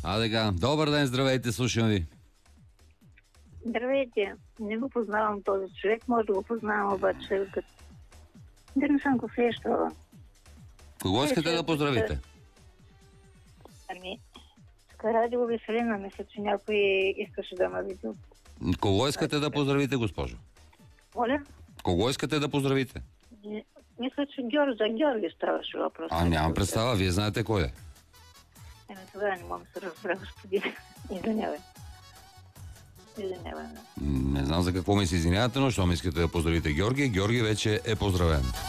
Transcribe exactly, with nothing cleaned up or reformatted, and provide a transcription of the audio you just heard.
А така, добър ден, здравейте, слушам ви. Здравейте, не го познавам този човек, може да го познавам, обаче като... Да не съм го срещала. Кого искате да поздравите? Ами, Радио Веселина, мисля, че някой искаше да ме види. Кого искате да поздравите, госпожо? Моля? Кого искате да поздравите? Не, мисля, че Георги, за Георги ставаше въпрос. А, нямам представа, вие знаете кой е. Еми, тогава не мога да се разбера, господин. Извинявай. Извинявай. Не знам за какво ми се извинявате, но що ми искате да поздравите Георги, Георги вече е поздравен.